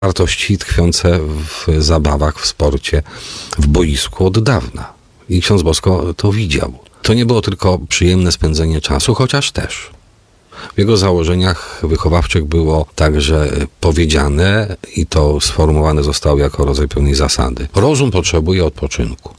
wartości tkwiące w zabawach, w sporcie, w boisku od dawna. I ksiądz Bosko to widział. To nie było tylko przyjemne spędzenie czasu, chociaż też. W jego założeniach wychowawczych było także powiedziane i to sformułowane zostało jako rodzaj pewnej zasady. Rozum potrzebuje odpoczynku.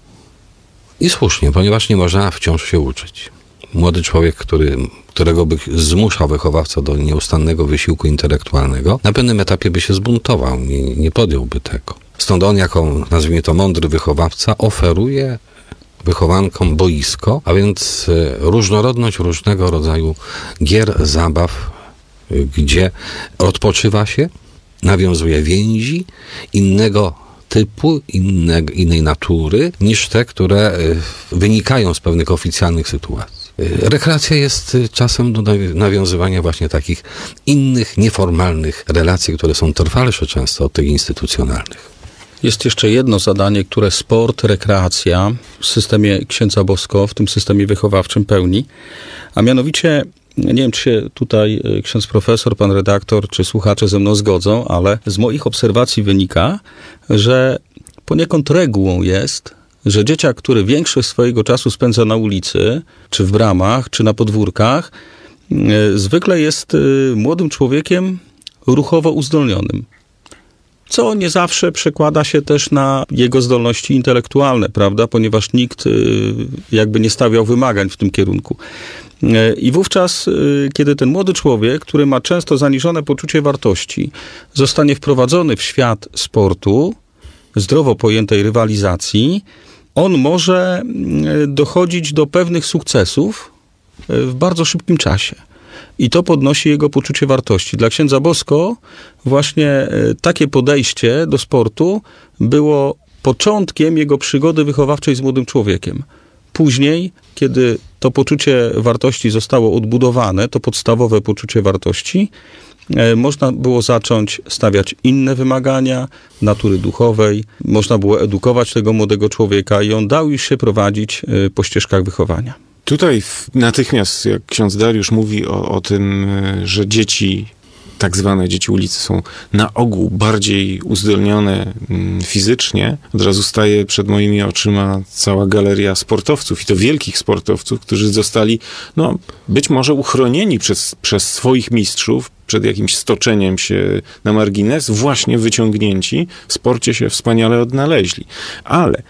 I słusznie, ponieważ nie można wciąż się uczyć. Młody człowiek, którego by zmuszał wychowawca do nieustannego wysiłku intelektualnego, na pewnym etapie by się zbuntował, nie podjąłby tego. Stąd on, jako, nazwijmy to, mądry wychowawca, oferuje wychowankom boisko, a więc różnorodność różnego rodzaju gier, zabaw, gdzie odpoczywa się, nawiązuje więzi innego typu, innej natury, niż te, które wynikają z pewnych oficjalnych sytuacji. Rekreacja jest czasem do nawiązywania właśnie takich innych, nieformalnych relacji, które są trwalsze często od tych instytucjonalnych. Jest jeszcze jedno zadanie, które sport, rekreacja w systemie księdza Bosko, w tym systemie wychowawczym pełni, a mianowicie, nie wiem, czy się tutaj ksiądz profesor, pan redaktor, czy słuchacze ze mną zgodzą, ale z moich obserwacji wynika, że poniekąd regułą jest, że dzieciak, który większość swojego czasu spędza na ulicy, czy w bramach, czy na podwórkach, zwykle jest młodym człowiekiem ruchowo uzdolnionym. Co nie zawsze przekłada się też na jego zdolności intelektualne, prawda? Ponieważ nikt jakby nie stawiał wymagań w tym kierunku. I wówczas, kiedy ten młody człowiek, który ma często zaniżone poczucie wartości, zostanie wprowadzony w świat sportu, zdrowo pojętej rywalizacji, on może dochodzić do pewnych sukcesów w bardzo szybkim czasie. I to podnosi jego poczucie wartości. Dla księdza Bosko właśnie takie podejście do sportu było początkiem jego przygody wychowawczej z młodym człowiekiem. Później, kiedy to poczucie wartości zostało odbudowane, to podstawowe poczucie wartości, można było zacząć stawiać inne wymagania natury duchowej, można było edukować tego młodego człowieka i on dał już się prowadzić po ścieżkach wychowania. Tutaj natychmiast, jak ksiądz Dariusz mówi o tym, że dzieci, tak zwane dzieci ulicy, są na ogół bardziej uzdolnione fizycznie, od razu staje przed moimi oczyma cała galeria sportowców, i to wielkich sportowców, którzy zostali, być może uchronieni przez swoich mistrzów, przed jakimś stoczeniem się na margines, właśnie wyciągnięci, w sporcie się wspaniale odnaleźli. Ale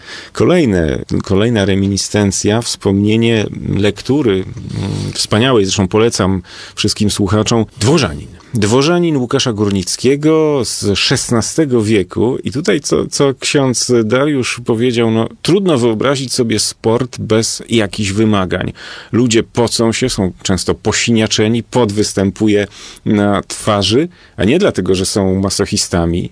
kolejna reminiscencja, wspomnienie lektury wspaniałej, zresztą polecam wszystkim słuchaczom, Dworzanin Łukasza Górnickiego z XVI wieku. I tutaj, co ksiądz Dariusz powiedział, trudno wyobrazić sobie sport bez jakichś wymagań. Ludzie pocą się, są często posiniaczeni, pot występuje na twarzy, a nie dlatego, że są masochistami.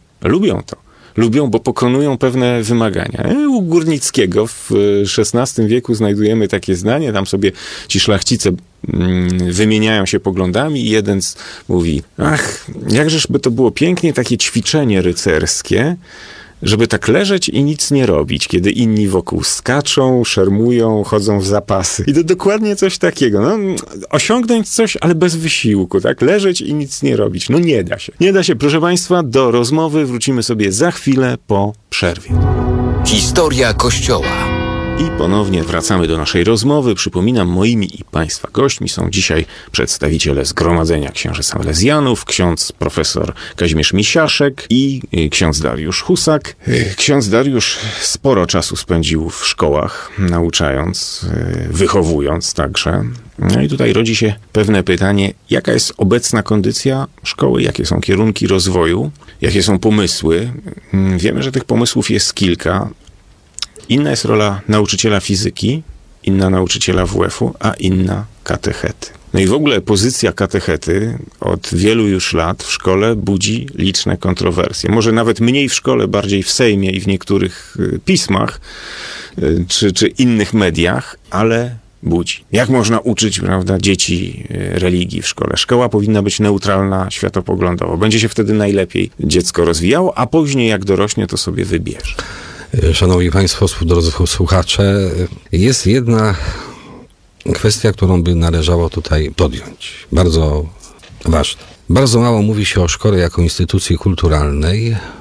Lubią, bo pokonują pewne wymagania. U Górnickiego w XVI wieku znajdujemy takie zdanie, tam sobie ci szlachcice wymieniają się poglądami i jeden mówi: jakżeż by to było pięknie takie ćwiczenie rycerskie, żeby tak leżeć i nic nie robić, kiedy inni wokół skaczą, szermują, chodzą w zapasy. I to dokładnie coś takiego. Osiągnąć coś, ale bez wysiłku, tak? Leżeć i nic nie robić. Nie da się. Nie da się. Proszę Państwa, do rozmowy wrócimy sobie za chwilę po przerwie. Historia Kościoła. I ponownie wracamy do naszej rozmowy. Przypominam, moimi i Państwa gośćmi są dzisiaj przedstawiciele Zgromadzenia Księży Salezjanów, ksiądz profesor Kazimierz Misiaszek i ksiądz Dariusz Husak. Ksiądz Dariusz sporo czasu spędził w szkołach, nauczając, wychowując także. I tutaj rodzi się pewne pytanie, jaka jest obecna kondycja szkoły, jakie są kierunki rozwoju, jakie są pomysły. Wiemy, że tych pomysłów jest kilka. Inna jest rola nauczyciela fizyki, inna nauczyciela WF-u, a inna katechety. I w ogóle pozycja katechety od wielu już lat w szkole budzi liczne kontrowersje. Może nawet mniej w szkole, bardziej w Sejmie i w niektórych pismach czy innych mediach, ale budzi. Jak można uczyć, prawda, dzieci religii w szkole? Szkoła powinna być neutralna światopoglądowo. Będzie się wtedy najlepiej dziecko rozwijało, a później jak dorośnie, to sobie wybierze. Szanowni Państwo, drodzy słuchacze, jest jedna kwestia, którą by należało tutaj podjąć. Bardzo ważne. Bardzo mało mówi się o szkole jako instytucji kulturalnej.